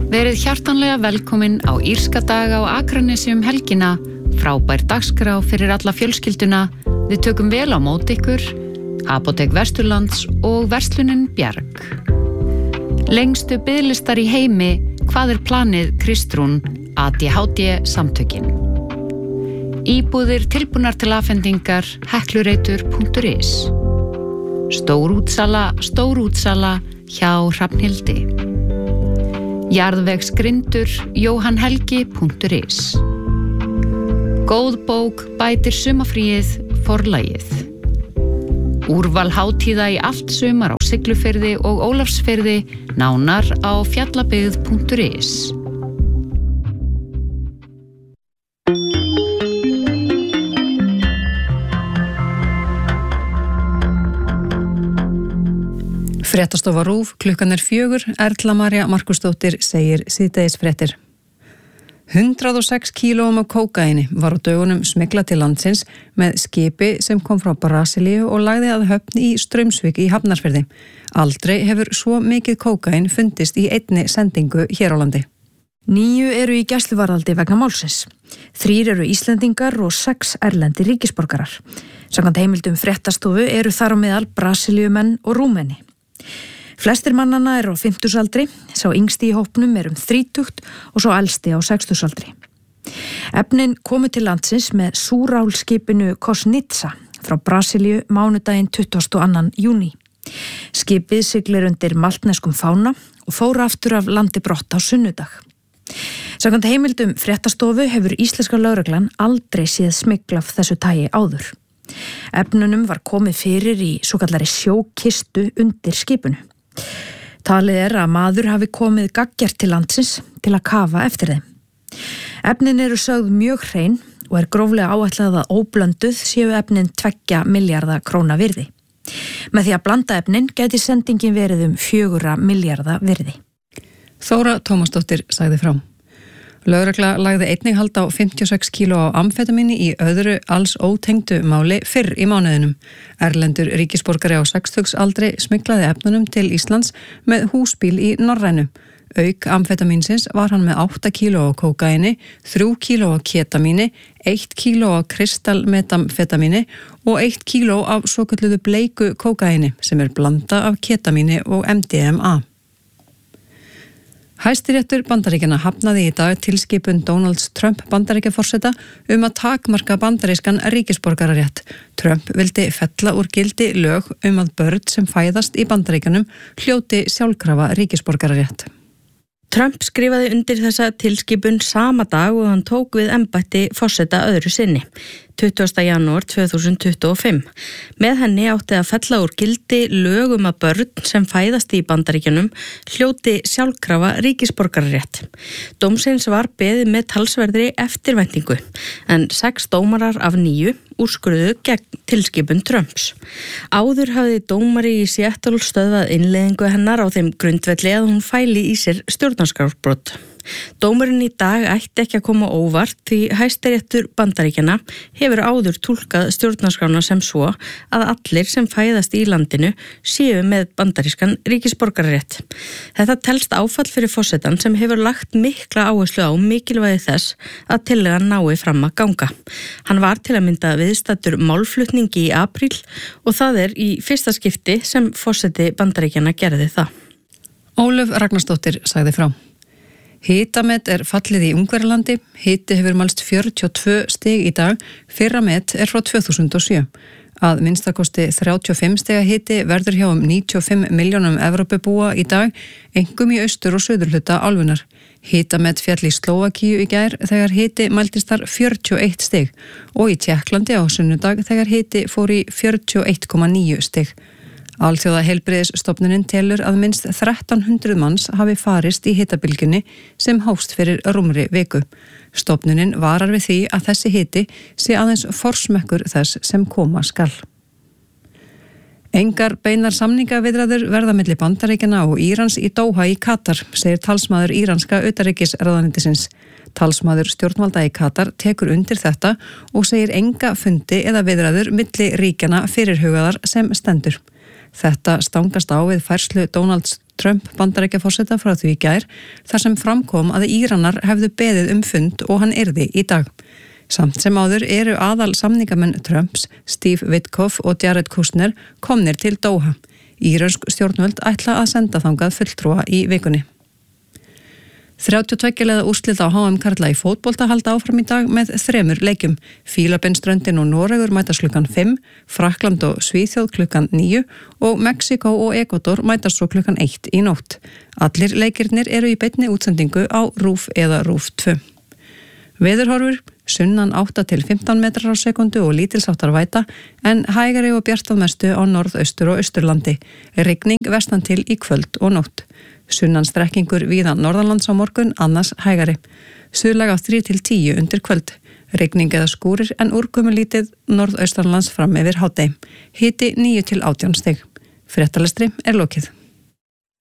Verið hjartanlega velkomin á Írska daga á Akranesi helgina, frábær dagskrá fyrir alla fjölskylduna, við tökum vel á móti ykkur, Apótek Vesturlands og verslunin Bjarg. Lengstu biðlistar í heimi, hvað planið Kristrún, ADHD samtökin. Íbúðir tilbúnar til afhendingar, heklureitur.is. Stórútsala hjá Hrafnhildi. Jarðvegsgrindur, jóhannhelgi.is. Góð bók bætir sumarfríið, Forlagið. Úrval hátíða í allt sumar á Siglufirði og Ólafsfirði, nánar á fjallabyggð.is. Fréttastofa RÚV, klukkan 4, Erla María Markusdóttir segir síðdegisfréttir. 106 kílóum af kókaíni var á dögunum smyglað til landsins með skipi sem kom frá Brasilíu og lagði að höfn í Straumsvík í Hafnarfirði. Aldrei hefur svo mikið kókaín fundist í einni sendingu hér á landi. 9 eru í gæsluvarðhaldi vegna málsins. 3 eru Íslendingar og 6 erlendir ríkisborgarar. Samkvæmt heimildum fréttastofu eru þar á meðal Brasilíumenn og Rúmeni. Flestir mannanna eru á 50-aldri, sá yngsti í hópnum er 30 og svo elsti á 60-aldri. Efnin komu til landsins með súrálskipinu Kosnitsa frá Brasilíu mánudaginn 22. júní. Skipið siglir undir maltneskum fána og fór aftur af landi brott á sunnudag. Samkvæmt heimildum fréttastofu hefur íslenska lögreglan aldrei séð smygl af þessu tagi áður. Efnunum var komið fyrir í svokallari sjókistu undir skipinu. Talið að maður hafi komið gaggjart til landsins til að kafa eftir þeim. Efnin eru sögð mjög hrein og er gróflega áætlað að óblönduð séu efnin 2 milljarða króna virði. Með því að blanda efnin gæti sendingin verið 4 milljarða virði. Þóra Tómasdóttir sagði frá. Lögregla lagði einnig hald á 56 kíló af amfetamíni í öðru alls ótengdu máli fyrr í mánuðinum. Erlendur ríkisborgari á 60-aldri smyglaði efnunum til Íslands með húsbíl í Norrænu. Auk amfetamínsins var hann með 8 kíló af kókaíni, 3 kíló af ketamíni, 1 kíló af kristalmetamfetamíni og 1 kíló af svokölluðu bleiku kókaíni sem er blanda af ketamíni og MDMA. Hæstiréttur Bandaríkjanna hafnaði í dag tilskipun Donalds Trump Bandaríkjaforseta að takmarka bandarískan ríkisborgararétt. Trump vildi fella úr gildi lög að börn sem fæðast í Bandaríkjanum hljóti sjálfkrafa ríkisborgararétt. Trump skrifaði undir þessa tilskipun sama dag og hann tók við embætti forseta öðru sinni, 20. janúar 2025. Með henni átti að fella úr gildi lög að börn sem fæðast í Bandaríkjunum hljóti sjálfkrafa ríkisborgararétt. Dómsins var beðið með talsverðri eftirvæntingu, en 6 dómarar af 9 úrskurðuðu gegn tilskipun Trumps. Áður hafði dómari í Seattle stöðvað innleiðingu hennar á þeim grundvelli að hún fæli í sér stjórnarskrárbrot. Dómurinn í dag ætti ekki að koma óvart því Hæstiréttur Bandaríkjanna hefur áður túlkað stjórnarskrána sem svo að allir sem fæðast í landinu séu með bandarískan ríkisborgararétt. Þetta telst áfall fyrir forsetann sem hefur lagt mikla áherslu á mikilvægi þess að tillagan nái fram að ganga. Hann var til að mynda viðstaddur málflutningi í apríl og það er í fyrsta skipti sem forseti Bandaríkjanna gerði það. Ólöf Ragnarsdóttir sagði frá. Hitamet er fallið í Ungverjalandi, hiti hefur mælst 42 stig í dag, fyrra met er frá 2007. Að minnstakosti 35 stiga hiti verður hjá 95 milljónum Evrópubúa í dag, einkum í austur- og suðurhluta álfunnar. Hitamet fjall í Slóvakíu í gær þegar hiti mæltist þar 41 stig og í Tékklandi á sunnudag þegar hiti fór í 41,9 stig. Alþjóða heilbrigðisstofnunin telur að minnst 1300 manns hafi farist í hitabylgjunni sem hófst fyrir rúmri viku. Stofnunin varar við því að þessi hiti sé aðeins forsmekkur þess sem koma skal. Engar beinar samningaviðræður verða milli Bandaríkjanna og Írans í Doha í Katar, segir talsmaður íranska utanríkisráðuneytisins. Talsmaður stjórnvalda í Katar tekur undir þetta og segir enga fundi eða viðræður milli ríkjanna fyrirhugaðar sem stendur. Þetta stangast á við færslu Donalds Trump Bandaríkjaforseta frá því í gær þar sem framkom að Íranar hefðu beðið fund og hann yrði í dag. Samt sem áður eru aðal samningamenn Trumps, Steve Witkoff og Jared Kushner komnir til Doha. Írönsk stjórnvöld ætla að senda þangað fulltrúa í vikunni. 32 liða úrslit á HM karla í fótbolta halda áfram í dag með 3 leikjum. Fílabeinsströndin og Noregur mætast klukkan 5, Frakkland og Svíþjóð klukkan 9 og Mexíkó og Ekvador mætast svo klukkan 1 í nótt. Allir leikirnir eru í beinni útsendingu á RÚV eða RÚV 2. Veðurhorfur, sunnan 8 til 15 metrar á sekundu og lítilsháttar væta en hægari og bjart að mestu á norðaustur og austurlandi. Rigning vestan til í kvöld og nótt. Sunnan strekkingur víða norðanlands á morgun, annars hægari. Suðlæg á 3 til 10 undir kvöld. Rigning eða skúrir en úrkomulítið norðaustanlands fram yfir hádegi. Hiti 9 til 18 stig. Fréttalestri lokið.